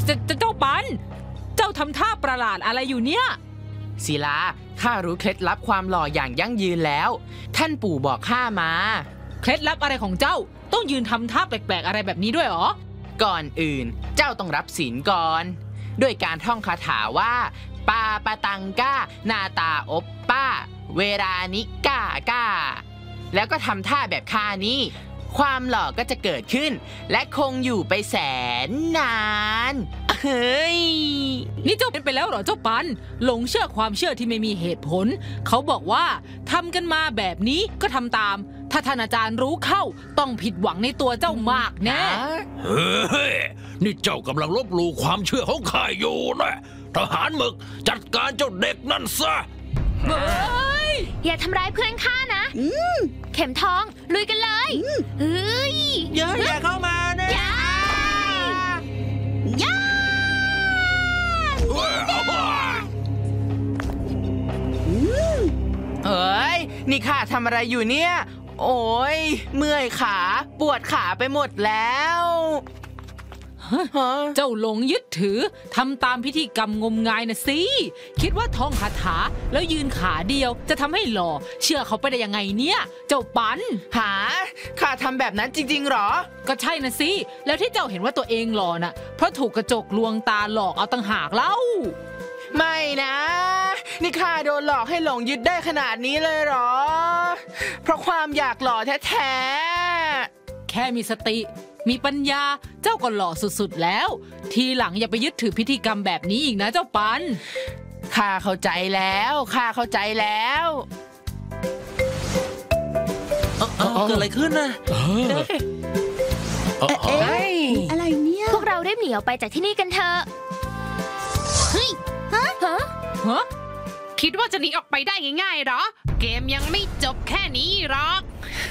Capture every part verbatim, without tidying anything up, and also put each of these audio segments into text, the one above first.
เจ้าปันเจ้าทำท่าประหลาดอะไรอยู่เนี่ยศิลาข้ารู้เคล็ดลับความหล่ออย่างยั่งยืนแล้วท่านปู่บอกข้ามาเคล็ดลับอะไรของเจ้าต้องยืนทำท่าแปลกๆอะไรแบบนี้ด้วยหรอก่อนอื่นเจ้าต้องรับศีลก่อนด้วยการท่องคาถาว่าปาปะตังก้านาตาอบป้าเวรานิก้าก้าแล้วก็ทำท่าแบบข้านี้ความหล่อก็จะเกิดขึ้นและคงอยู่ไปแสนนานเฮ้ยนี่เจ้าเป็นไปแล้วเหรอเจ้าปันหลงเชื่อความเชื่อที่ไม่มีเหตุผลเขาบอกว่าทำกันมาแบบนี้ก็ทำตามถ้าท่านอาจารย์รู้เข้าต้องผิดหวังในตัวเจ้ามากแน่เฮ้ยนี่เจ้ากำลังลบหลู่ความเชื่อของข้าอยู่นะทหารหมึกจัดการเจ้าเด็กนั่นซะเฮ้ยอย่าทำร้ายเพื่อนข้านะเข็มทองลุยกันเลยเฮ้ยอย่าอย่าเข้ามานะย่าย่าเฮ้ยนี่ข้าทำอะไรอยู่เนี่ยโอ้ยเมื่อยขาปวดขาไปหมดแล้วเจ้าหลงยึดถือทำตามพิธีกรรมงมงายนะสิคิดว่าท่องคาถาแล้วยืนขาเดียวจะทำให้หล่อเชื่อเขาไปได้ยังไงเนี่ยเจ้าปันหาข้าทำแบบนั้นจริงๆหรอก็ใช่นะสิแล้วที่เจ้าเห็นว่าตัวเองหล่อน่ะเพราะถูกกระจกลวงตาหลอกเอาต่างหากเล่าไม่นะนี่ข้าโดนหลอกให้หลงยึดได้ขนาดนี้เลยหรอเพราะความอยากหล่อแท้ๆแค่มีสติมีปัญญาเจ้าก็หล่อสุดๆแล้วทีหลังอย่าไปยึดถือพิธีกรรมแบบนี้อีกนะเจ้าปันข้าเข้าใจแล้วข้าเข้าใจแล้วเกิดอะไรขึ้นนะอะไรเนี่ยพวกเราได้หนีออกไปจากที่นี่กันเถอะเฮ้ยฮะฮะฮะคิดว่าจะหนีออกไปได้ง่ายๆหรอเกมยังไม่จบแค่นี้หรอก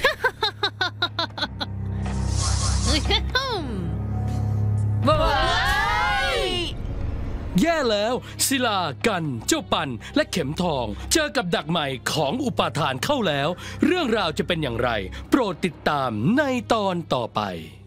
แย่แล้วศิลากันเจ้าปันและเข็มทองเจอกับดักใหม่ของอุปาทานเข้าแล้วเรื่องราวจะเป็นอย่างไรโปรดติดตามในตอนต่อไป